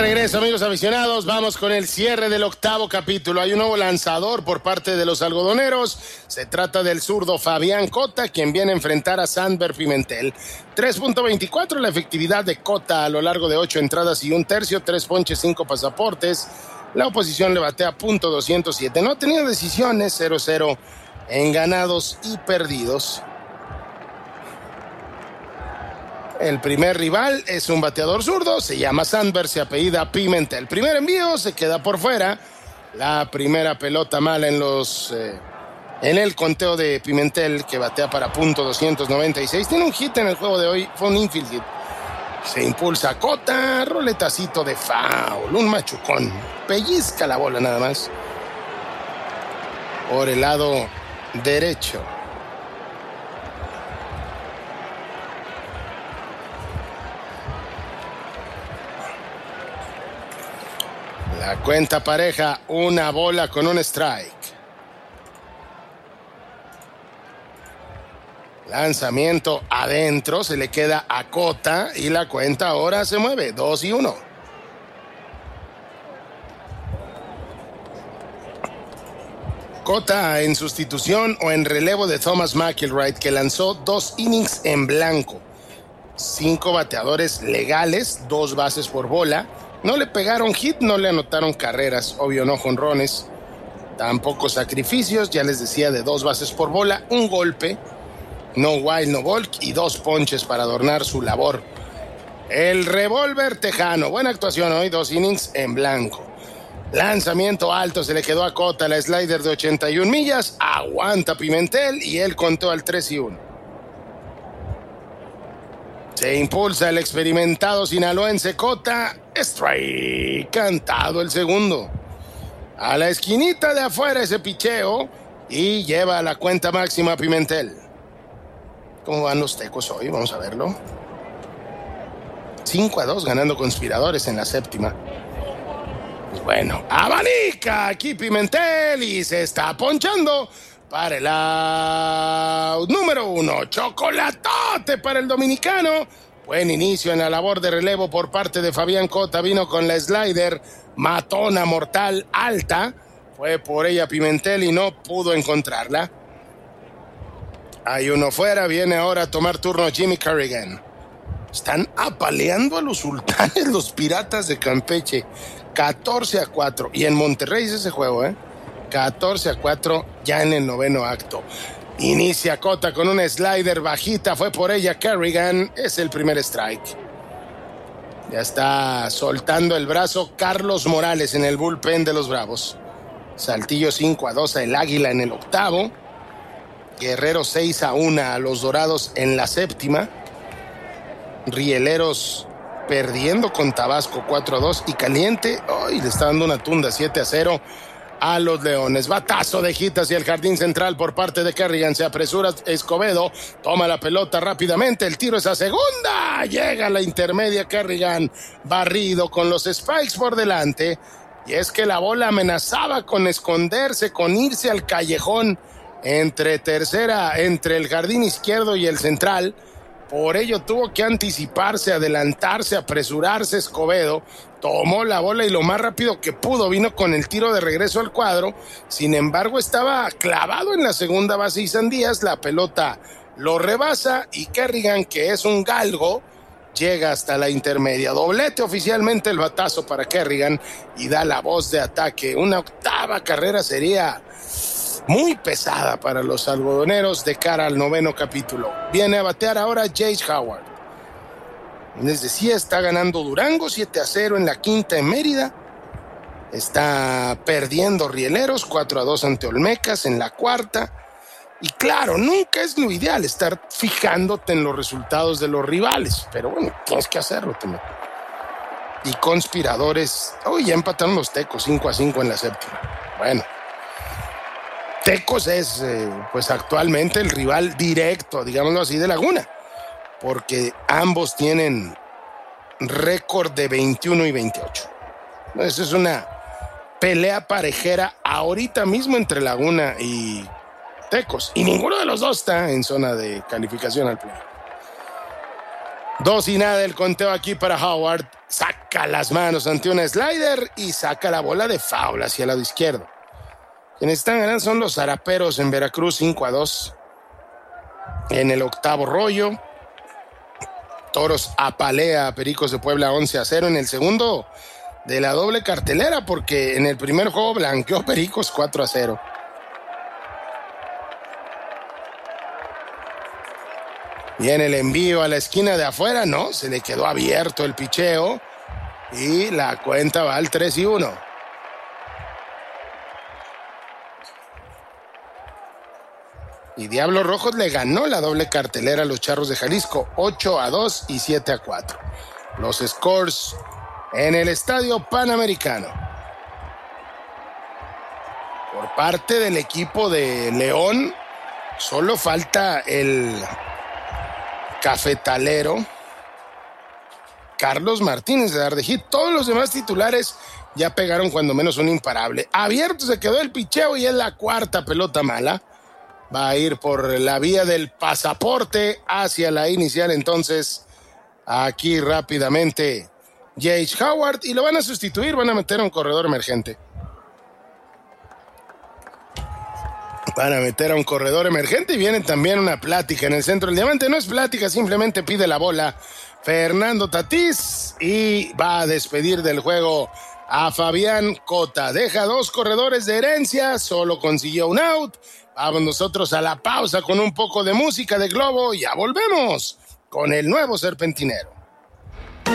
regreso, amigos aficionados. Vamos con el cierre del octavo capítulo. Hay un nuevo lanzador por parte de los algodoneros. Se trata del zurdo Fabián Cota, quien viene a enfrentar a Sanber Pimentel. 3.24 la efectividad de Cota a lo largo de 8 entradas y un tercio, 3 ponches, 5 pasaportes. La oposición le batea .207. No ha tenido decisiones, 0-0 en ganados y perdidos. El primer rival es un bateador zurdo, se llama Sanber, se apellida Pimentel. El primer envío se queda por fuera. La primera pelota mala en el conteo de Pimentel, que batea para .296. Tiene un hit en el juego de hoy, fue un infield hit. Se impulsa Cota, roletacito de foul, un machucón. Pellizca la bola nada más. Por el lado derecho. La cuenta pareja, una bola con un strike. Lanzamiento adentro, se le queda a Cota y la cuenta ahora se mueve, 2-1. Cota en sustitución o en relevo de Thomas McIlwright, que lanzó 2 innings en blanco. 5 bateadores legales, 2 bases por bola. No le pegaron hit, no le anotaron carreras, obvio no jonrones, tampoco sacrificios, ya les decía, de 2 bases por bola, un golpe, no wild, no walk y 2 ponches para adornar su labor. El revólver tejano, buena actuación hoy, 2 innings en blanco. Lanzamiento alto, se le quedó a Cota, la slider de 81 millas, aguanta Pimentel y él contó al 3-1. Se impulsa el experimentado sinaloense Cota. Strike. Cantado el segundo. A la esquinita de afuera ese picheo. Y lleva a la cuenta máxima a Pimentel. ¿Cómo van los Tecos hoy? Vamos a verlo. 5-2 ganando Conspiradores en la séptima. Pues bueno, abanica aquí Pimentel y se está ponchando para el out número 1. Chocolatote para el dominicano. Buen inicio en la labor de relevo por parte de Fabián Cota. Vino con la slider matona mortal alta. Fue por ella Pimentel y no pudo encontrarla. Hay uno fuera. Viene ahora a tomar turno Jimmy Carrigan. Están apaleando a los sultanes, los Piratas de Campeche. 14-4. Y en Monterrey es ese juego, 14-4 ya en el noveno acto. Inicia Cota con una slider bajita, fue por ella Carrigan, es el primer strike. Ya está soltando el brazo Carlos Morales en el bullpen de los Bravos. Saltillo 5-2 a el Águila en el octavo. Guerrero 6-1 a los Dorados en la séptima. Rieleros perdiendo con Tabasco 4-2 y Caliente, le está dando una tunda 7-0 a los Leones. Batazo de hit hacia el jardín central por parte de Carrigan. Se apresura Escobedo, toma la pelota rápidamente, el tiro es a segunda, llega a la intermedia Carrigan, barrido con los spikes por delante, y es que la bola amenazaba con esconderse, con irse al callejón entre el jardín izquierdo y el central. Por ello tuvo que anticiparse, adelantarse, apresurarse Escobedo. Tomó la bola y lo más rápido que pudo vino con el tiro de regreso al cuadro. Sin embargo, estaba clavado en la segunda base y Sandías. La pelota lo rebasa y Carrigan, que es un galgo, llega hasta la intermedia. Doblete oficialmente el batazo para Carrigan y da la voz de ataque. Una octava carrera sería muy pesada para los algodoneros de cara al noveno capítulo. Viene a batear ahora Jace Howard. Les decía, está ganando Durango 7-0 en la quinta en Mérida. Está perdiendo Rieleros 4-2 ante Olmecas en la cuarta. Y claro, nunca es lo ideal estar fijándote en los resultados de los rivales, pero bueno, tienes que hacerlo también. Y Conspiradores, ya empataron los Tecos 5-5 en la séptima. Bueno, Tecos es pues actualmente el rival directo, digámoslo así, de Laguna, porque ambos tienen récord de 21 y 28. Eso es una pelea parejera ahorita mismo entre Laguna y Tecos, y ninguno de los dos está en zona de calificación al play. 2-0 el conteo aquí para Howard. Sac saca las manos ante una slider y saca la bola de foul hacia el lado izquierdo. Quienes están ganando son los Zaraperos en Veracruz 5-2. En el octavo rollo, Toros apalea a Pericos de Puebla 11-0. En el segundo de la doble cartelera, porque en el primer juego blanqueó Pericos 4-0. Y en el envío a la esquina de afuera, no, se le quedó abierto el picheo y la cuenta va al 3-1. Y Diablos Rojos le ganó la doble cartelera a los Charros de Jalisco 8-2 y 7-4. Los scores en el Estadio Panamericano. Por parte del equipo de León, solo falta el cafetalero Carlos Martínez de dar de hit. Todos los demás titulares ya pegaron cuando menos un imparable. Abierto se quedó el picheo y es la cuarta pelota mala. Va a ir por la vía del pasaporte hacia la inicial. Entonces, aquí rápidamente J.H. Howard, y lo van a sustituir, van a meter a un corredor emergente. Van a meter a un corredor emergente y viene también una plática en el centro del diamante. No es plática, simplemente pide la bola Fernando Tatís y va a despedir del juego a Fabián Cota. Deja 2 corredores de herencia, solo consiguió un out. Vamos nosotros a la pausa con un poco de música de Globo y ya volvemos con el nuevo Serpentinero.